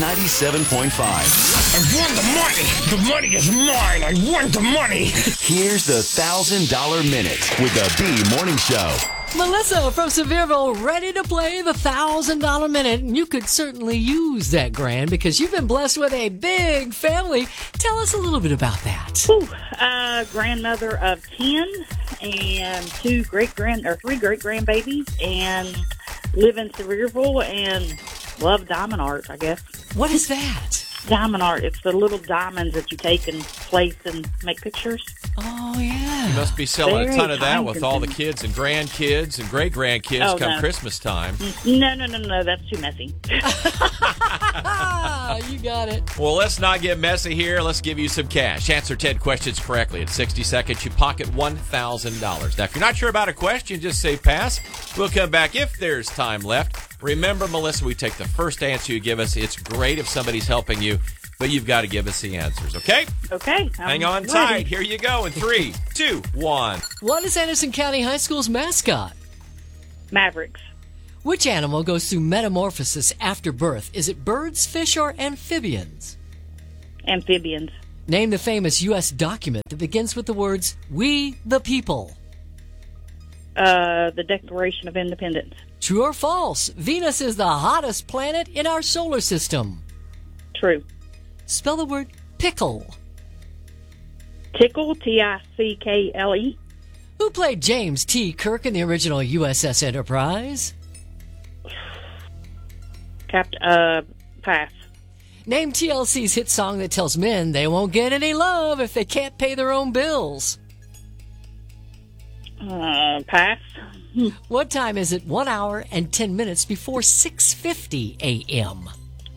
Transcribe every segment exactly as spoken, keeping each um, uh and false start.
ninety-seven point five. I won the money. The money is mine. I won the money. Here's the one thousand dollar Minute with the B Morning Show. Melissa from Sevierville, ready to play the one thousand dollar Minute. And you could certainly use that grand because you've been blessed with a big family. Tell us a little bit about that. Ooh, uh, grandmother of ten and two great-grand, or three great-grandbabies, and live in Sevierville and love diamond art, I guess. What is that? Diamond art. It's the little diamonds that you take and place and make pictures. Oh, yeah. You must be selling Very a ton of that with all the time-consuming. kids and grandkids and great-grandkids Oh, come no. Christmas time. No, no, no, no. That's too messy. Ah, you got it. Well, let's not get messy here. Let's give you some cash. Answer ten questions correctly. In sixty seconds, you pocket one thousand dollars. Now, if you're not sure about a question, just say pass. We'll come back if there's time left. Remember, Melissa, we take the first answer you give us. It's great if somebody's helping you, but you've got to give us the answers, okay? Okay. I'm Hang on ready. tight. Here you go in three, two, one. What is Anderson County High School's mascot? Mavericks. Which animal goes through metamorphosis after birth? Is it birds, fish, or amphibians? Amphibians. Name the famous U S document that begins with the words, "We the people." Uh, the Declaration of Independence. True or false? Venus is the hottest planet in our solar system. True. Spell the word pickle. Tickle, T I C K L E. Who played James T. Kirk in the original U S S Enterprise? Capt, uh, pass. Name T L C's hit song that tells men they won't get any love if they can't pay their own bills. Uh, pass. What time is it? One hour and ten minutes before six fifty a.m.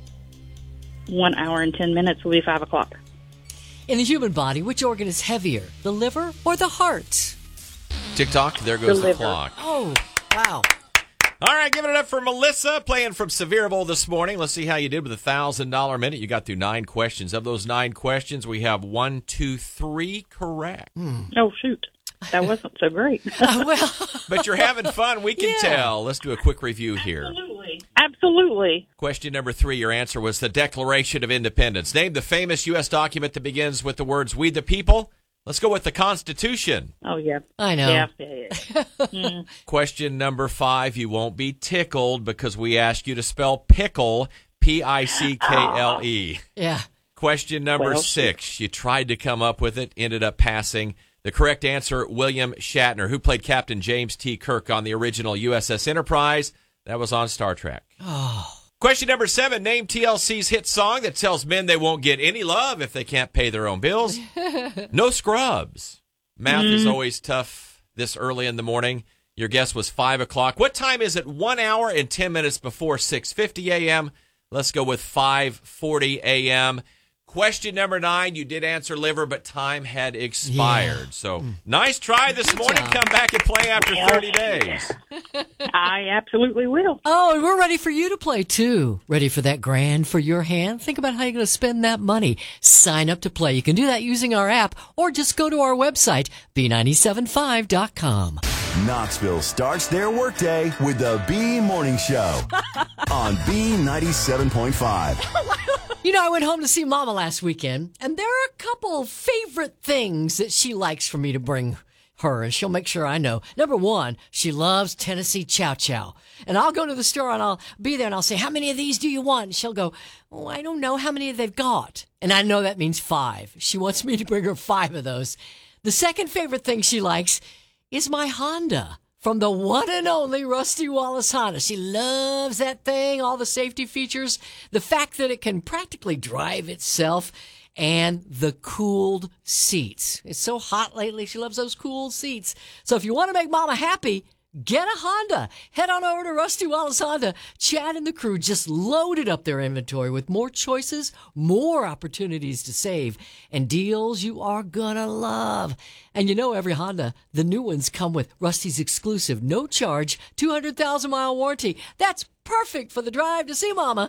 One hour and ten minutes will be five o'clock. In the human body, which organ is heavier, the liver or the heart? Tick-tock, there goes the, Deliver. clock. Oh, wow. All right, giving it up for Melissa, playing from Sevierville this morning. Let's see how you did with a one thousand dollar Minute. You got through nine questions. Of those nine questions, we have one, two, three correct. Oh, shoot. That wasn't so great. Uh, well, But you're having fun. We can Yeah. tell. Let's do a quick review here. Absolutely. Absolutely. Question number three, your answer was the Declaration of Independence. Name the famous U S document that begins with the words, "We the people." Let's go with the Constitution. Oh, yeah. I know. Yeah, yeah, yeah. Mm. Question number five, you won't be tickled because we asked you to spell pickle, P I C K L E. Yeah. Question number Well, six, you tried to come up with it, ended up passing. The correct answer, William Shatner, who played Captain James T. Kirk on the original U S S Enterprise. That was on Star Trek. Oh. Question number seven, name T L C's hit song that tells men they won't get any love if they can't pay their own bills. No Scrubs. Math is always tough this early in the morning. Your guess was five o'clock. What time is it? One hour and ten minutes before six fifty a.m. Let's go with five forty a.m. Question number nine, you did answer liver, but time had expired. Yeah. So nice try this morning. job. Come back and play after thirty days. I absolutely will. Oh, and we're ready for you to play, too. Ready for that grand for your hand? Think about how you're going to spend that money. Sign up to play. You can do that using our app or just go to our website, b nine seven five dot com. Knoxville starts their workday with the B Morning Show on B ninety-seven point five. You know, I went home to see Mama last weekend, and there are a couple favorite things that she likes for me to bring her, and she'll make sure I know. Number one, she loves Tennessee Chow Chow. And I'll go to the store, and I'll be there, and I'll say, "How many of these do you want?" And she'll go, "Oh, I don't know how many they've got." And I know that means five. She wants me to bring her five of those. The second favorite thing she likes is my Honda. From the one and only Rusty Wallace Honda. She loves that thing, all the safety features, the fact that it can practically drive itself, and the cooled seats. It's so hot lately. She loves those cool seats. So if you want to make Mama happy, get a Honda. Head on over to Rusty Wallace Honda. Chad and the crew just loaded up their inventory with more choices, more opportunities to save, and deals you are gonna love. And you know, every Honda, the new ones come with Rusty's exclusive no-charge two hundred thousand mile warranty. That's perfect for the drive to see Mama.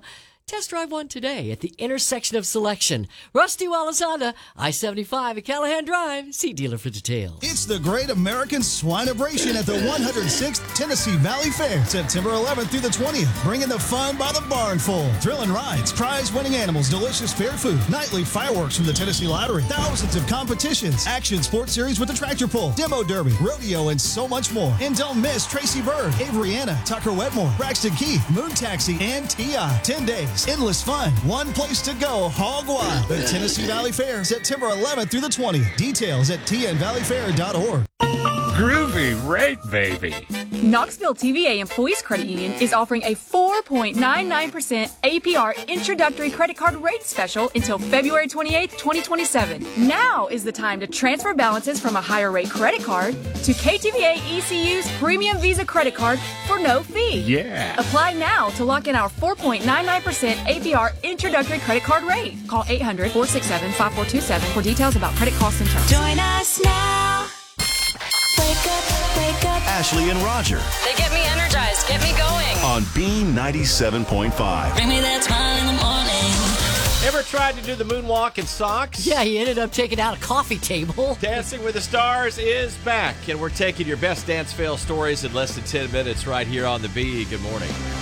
Test drive one today at the intersection of selection. Rusty Wallace Honda, I seventy-five at Callahan Drive. See dealer for details. It's the Great American Swineabration at the one hundred sixth Tennessee Valley Fair, September eleventh through the twentieth. Bringing the fun by the barnful. Thrilling rides, prize-winning animals, delicious fair food, nightly fireworks from the Tennessee Lottery, thousands of competitions, action sports series with the tractor pull, demo derby, rodeo, and so much more. And don't miss Tracy Bird, Avery Anna, Tucker Wetmore, Braxton Keith, Moon Taxi, and T I ten days, endless fun, one place to go, hog wild. The Tennessee Valley Fair, September eleventh through the twentieth. Details at t n valley fair dot org. Groovy rate, baby. Knoxville T V A Employees Credit Union is offering a four point nine nine percent A P R introductory credit card rate special until February twenty-eighth, twenty twenty-seven. Now is the time to transfer balances from a higher rate credit card to K T V A E C U's Premium Visa credit card for no fee. Yeah. Apply now to lock in our four point nine nine percent A P R introductory credit card rate. Call eight hundred, four six seven, five four two seven for details about credit costs and terms. Join us now. Wake up, wake up. Ashley and Roger They get me energized, get me going. on B ninety-seven point five. Bring me that smile in the morning. Ever tried to do the moonwalk in socks? Yeah, he ended up taking out a coffee table. Dancing with the Stars is back, and we're taking your best dance fail stories in less than ten minutes right here on the B. Good morning.